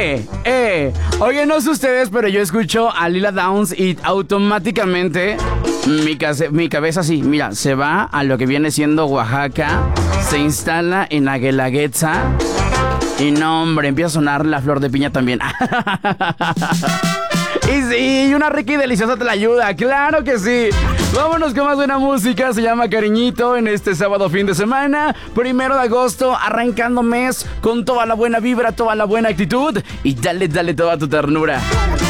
Oye, no sé ustedes, pero yo escucho a Lila Downs y automáticamente mi cabeza sí, mira, se va a lo que viene siendo Oaxaca, se instala en la Guelaguetza y no, hombre, empieza a sonar la flor de piña también. Y sí, una rica y deliciosa te la ayuda, claro que sí. Vámonos con más buena música, se llama Cariñito en este sábado fin de semana, 1 de agosto, arrancando mes con toda la buena vibra, toda la buena actitud y dale toda tu ternura.